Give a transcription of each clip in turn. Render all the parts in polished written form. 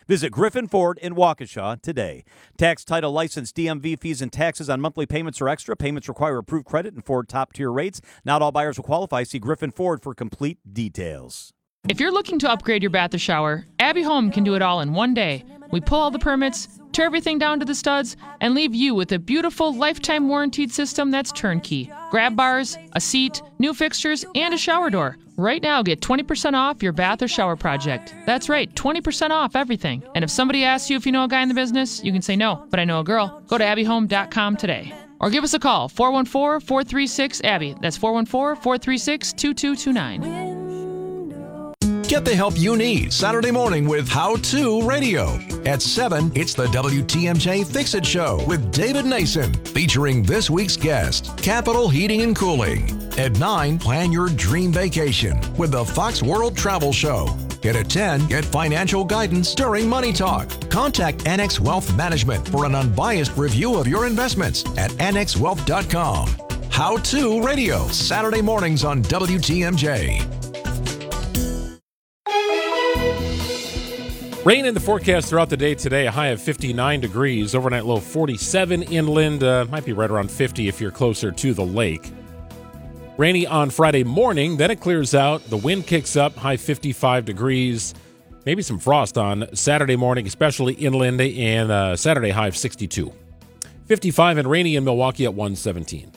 Visit Griffin Ford in Waukesha today. Tax, title, license, DMV fees, and taxes on monthly payments are extra. Payments require approved credit and Ford top-tier rates. Not all buyers will qualify. See Griffin Ford for complete details. If you're looking to upgrade your bath or shower, Abbey Home can do it all in one day. We pull all the permits, tear everything down to the studs, and leave you with a beautiful lifetime warranted system that's turnkey. Grab bars, a seat, new fixtures, and a shower door. Right now, get 20% off your bath or shower project. That's right, 20% off everything. And if somebody asks you if you know a guy in the business, you can say no, but I know a girl. Go to abbyhome.com today. Or give us a call, 414-436-ABBY. That's 414-436-2229. Get the help you need Saturday morning with How To Radio. At 7, it's the WTMJ Fix-It Show with David Nason, featuring this week's guest, Capital Heating and Cooling. At 9, plan your dream vacation with the Fox World Travel Show. And at 10, get financial guidance during Money Talk. Contact Annex Wealth Management for an unbiased review of your investments at annexwealth.com. How To Radio, Saturday mornings on WTMJ. Rain in the forecast throughout the day today, a high of 59 degrees, overnight low 47 inland, might be right around 50 if you're closer to the lake. Rainy on Friday morning, then it clears out, the wind kicks up, high 55 degrees, maybe some frost on Saturday morning, especially inland, and Saturday high of 62. 55 and rainy in Milwaukee at 117.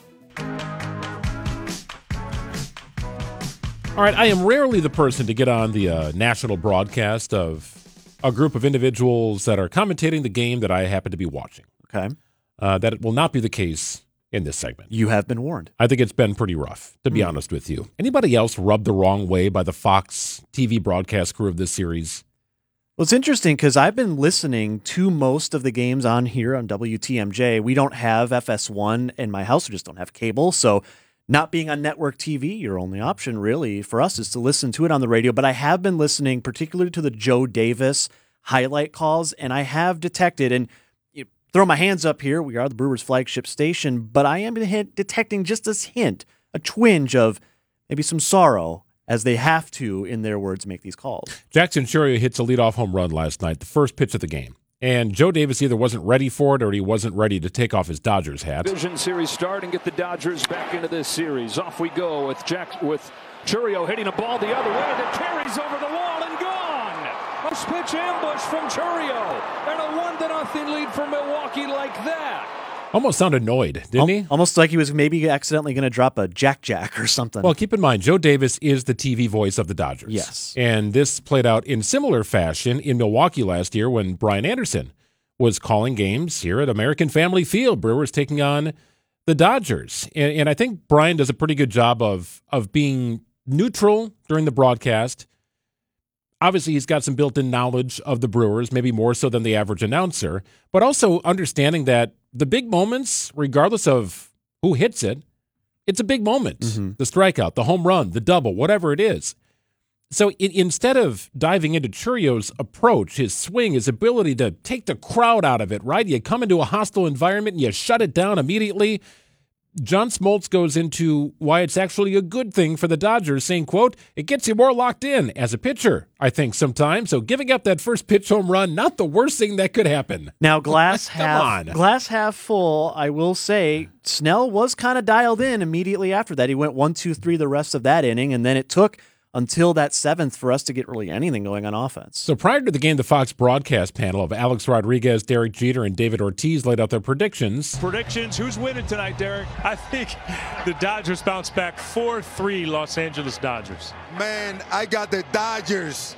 All right, I am rarely the person to get on the national broadcast of a group of individuals that are commentating the game that I happen to be watching. Okay. That will not be the case in this segment. You have been warned. I think it's been pretty rough, to be honest with you. Anybody else rubbed the wrong way by the Fox TV broadcast crew of this series? Well, it's interesting because I've been listening to most of the games on here on WTMJ. We don't have FS1 in my house. We just don't have cable. So not being on network TV, your only option really for us is to listen to it on the radio. But I have been listening particularly to the Joe Davis highlight calls, and I have detected, and throw my hands up here, we are the Brewers flagship station, but I am detecting just this hint, a twinge of maybe some sorrow as they have to, in their words, make these calls. Jackson Chourio hits a leadoff home run last night, the first pitch of the game. And Joe Davis either wasn't ready for it or he wasn't ready to take off his Dodgers hat. Division series start and get the Dodgers back into this series. Off we go with Chourio hitting a ball the other way that carries over the wall and gone. A pitch ambush from Chourio and a 1-0 lead for Milwaukee like that. Almost sounded annoyed, didn't he? Almost like he was maybe accidentally going to drop a jack or something. Well, keep in mind, Joe Davis is the TV voice of the Dodgers. Yes. And this played out in similar fashion in Milwaukee last year when Brian Anderson was calling games here at American Family Field. Brewers taking on the Dodgers. And I think Brian does a pretty good job of being neutral during the broadcast. Obviously, he's got some built-in knowledge of the Brewers, maybe more so than the average announcer, but also understanding that the big moments, regardless of who hits it, it's a big moment. Mm-hmm. The strikeout, the home run, the double, whatever it is. So instead of diving into Chourio's approach, his swing, his ability to take the crowd out of it, right? You come into a hostile environment and you shut it down immediately. John Smoltz goes into why it's actually a good thing for the Dodgers, saying, quote, it gets you more locked in as a pitcher, I think, sometimes. So giving up that first pitch home run, not the worst thing that could happen. Now, glass half full, I will say, Snell was kind of dialed in immediately after that. He went 1, 2, 3 the rest of that inning, and then it took until that 7th for us to get really anything going on offense. So prior to the game, the Fox broadcast panel of Alex Rodriguez, Derek Jeter, and David Ortiz laid out their predictions. Who's winning tonight, Derek? I think the Dodgers bounce back 4-3 Los Angeles Dodgers. Man, I got the Dodgers.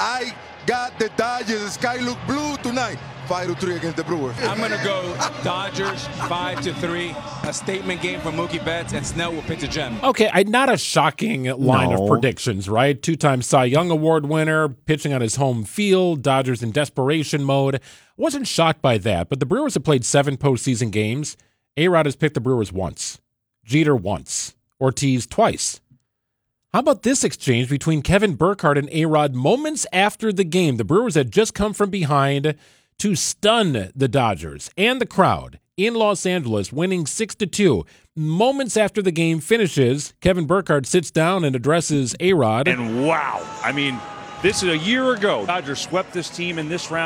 The sky look blue tonight. 5-3 against the Brewers. I'm going to go Dodgers 5-3. A statement game for Mookie Betts, and Snell will pitch a gem. Okay, not a shocking line of predictions, right? 2-time Cy Young Award winner, pitching on his home field, Dodgers in desperation mode. Wasn't shocked by that, but the Brewers have played 7 postseason games. A-Rod has picked the Brewers once. Jeter once. Ortiz twice. How about this exchange between Kevin Burkhardt and A-Rod moments after the game? The Brewers had just come from behind to stun the Dodgers and the crowd in Los Angeles, winning 6-2. Moments after the game finishes, Kevin Burkhardt sits down and addresses A-Rod. And wow, I mean, this is a year ago. Dodgers swept this team in this round.